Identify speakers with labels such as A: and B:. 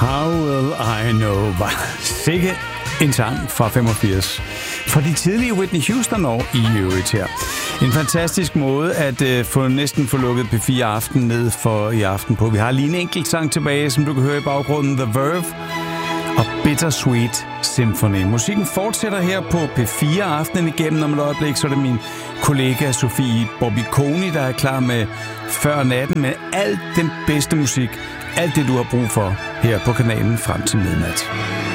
A: How Will I Know var sikke en sang fra 85. Fra de tidlige Whitney Houston-år i øvrigt her. En fantastisk måde at næsten få lukket P4 Aften ned for i aften på. Vi har lige en enkelt sang tilbage, som du kan høre i baggrunden. The Verve og Bittersweet Symphony. Musikken fortsætter her på P4 Aftenen igennem. Om et øjeblik, så er det min kollega Sofie Bobbiconi, der er klar med Før Natten med alt den bedste musik. Alt det, du har brug for her på kanalen frem til midnat.